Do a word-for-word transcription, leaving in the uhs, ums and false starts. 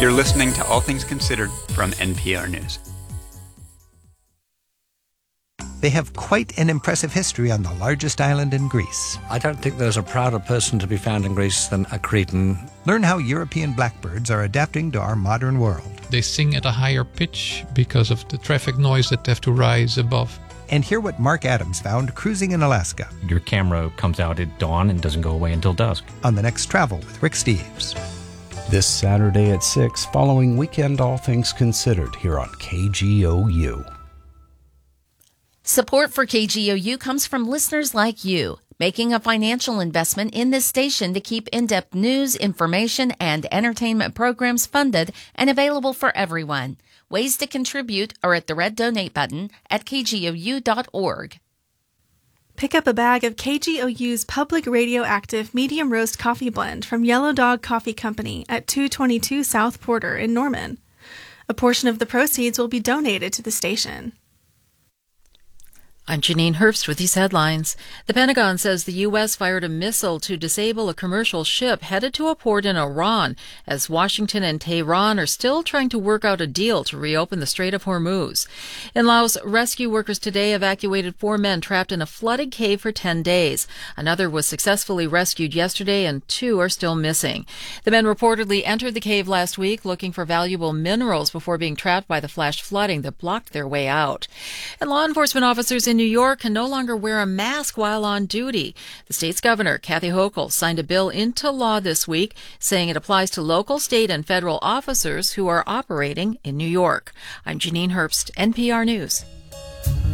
You're listening to All Things Considered from N P R News. They have quite an impressive history on the largest island in Greece. I don't think there's a prouder person to be found in Greece than a Cretan. Learn how European blackbirds are adapting to our modern world. They sing at a higher pitch because of the traffic noise that they have to rise above. And hear what Mark Adams found cruising in Alaska. Your camera comes out at dawn and doesn't go away until dusk. On The Next Travel with Rick Steves. This Saturday at six, following Weekend All Things Considered here on K G O U. Support for K G O U comes from listeners like you, making a financial investment in this station to keep in-depth news, information, and entertainment programs funded and available for everyone. Ways to contribute are at the red donate button at k g o u dot org. Pick up a bag of K G O U's Public Radioactive Medium Roast Coffee Blend from Yellow Dog Coffee Company at two twenty-two South Porter in Norman. A portion of the proceeds will be donated to the station. I'm Janine Herbst with these headlines. The Pentagon says the U S fired a missile to disable a commercial ship headed to a port in Iran, as Washington and Tehran are still trying to work out a deal to reopen the Strait of Hormuz. In Laos, rescue workers today evacuated four men trapped in a flooded cave for ten days. Another was successfully rescued yesterday, and two are still missing. The men reportedly entered the cave last week looking for valuable minerals before being trapped by the flash flooding that blocked their way out. And law enforcement officers in New York can no longer wear a mask while on duty. The state's governor, Kathy Hochul, signed a bill into law this week saying it applies to local, state, and federal officers who are operating in New York. I'm Janine Herbst, N P R News.